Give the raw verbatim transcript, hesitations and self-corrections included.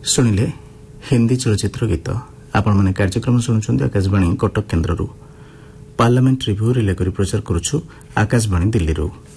ଶୁଣିଲେ ହିନ୍ଦୀ ଚଳଚ୍ଚିତ୍ର ଗୀତ ଆପଣମାନେ କାର୍ଯ୍ୟକ୍ରମ ଶୁଣୁଛନ୍ତି ଆକାଶବାଣୀ କଟକ କେନ୍ଦ୍ରରୁ। ପାର୍ଲାମେଣ୍ଟ ରିଭ୍ୟୁ ରିଲେ କରି ପ୍ରଚାର କରୁଛୁ ଆକାଶବାଣୀ ଦିଲ୍ଲୀରୁ।